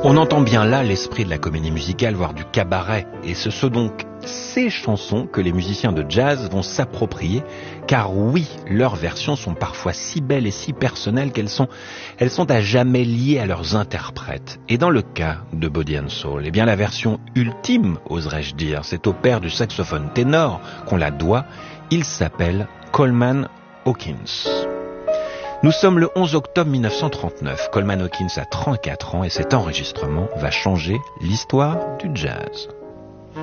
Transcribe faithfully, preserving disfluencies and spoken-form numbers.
On entend bien là l'esprit de la comédie musicale, voire du cabaret, et ce sont donc ces chansons que les musiciens de jazz vont s'approprier, car oui, leurs versions sont parfois si belles et si personnelles qu'elles sont, elles sont à jamais liées à leurs interprètes. Et dans le cas de Body and Soul, eh bien la version ultime, oserais-je dire, c'est au père du saxophone ténor qu'on la doit, il s'appelle Coleman Hawkins. Nous sommes le onze octobre mille neuf cent trente-neuf, Coleman Hawkins a trente-quatre ans et cet enregistrement va changer l'histoire du jazz.